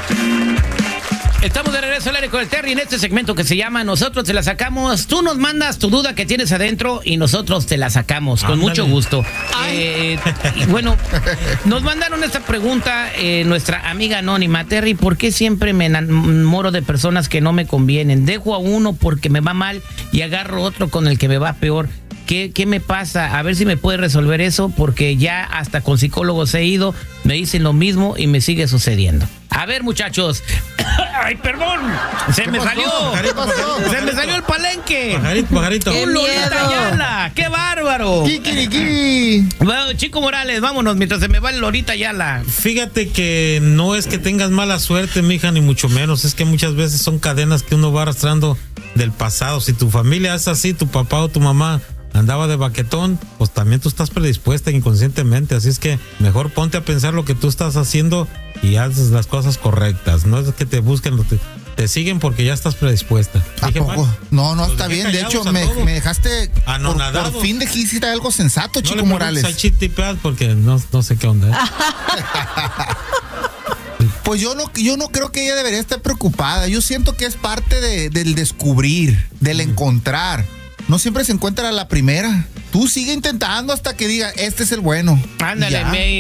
Estamos de regreso al aire con el Terry en este segmento que se llama Nosotros te la sacamos. Tú nos mandas tu duda que tienes adentro y nosotros te la sacamos con mucho gusto. Y bueno, nos mandaron esta pregunta nuestra amiga anónima. Terry, ¿por qué siempre me enamoro de personas que no me convienen? Dejo a uno porque me va mal y agarro otro con el que me va peor. ¿Qué me pasa? A ver si me puede resolver eso, porque ya hasta con psicólogos he ido, me dicen lo mismo y me sigue sucediendo. A ver, muchachos. ¡Ay, perdón! ¡Se me salió! ¡Se me salió el palenque! Pajarito. ¡Un Lolita Ayala! ¡Qué bárbaro! ¡Kikiriki! Bueno, Chico Morales, vámonos mientras se me va el Lolita Ayala. Fíjate que no es que tengas mala suerte, mija, ni mucho menos. Es que muchas veces son cadenas que uno va arrastrando del pasado. Si tu familia es así, tu papá o tu mamá andaba de baquetón, pues también tú estás predispuesta inconscientemente, así es que mejor ponte a pensar lo que tú estás haciendo y haces las cosas correctas. No es que te busquen, te siguen porque ya estás predispuesta. ¿A poco? No, está bien. De hecho, me dejaste por fin dijiste algo sensato, Chico Morales. No le chitipeas porque no sé qué onda. Pues yo no creo que ella debería estar preocupada. Yo siento que es parte del descubrir, del encontrar. No siempre se encuentra a la primera. Tú sigue intentando hasta que diga, este es el bueno. Ándale,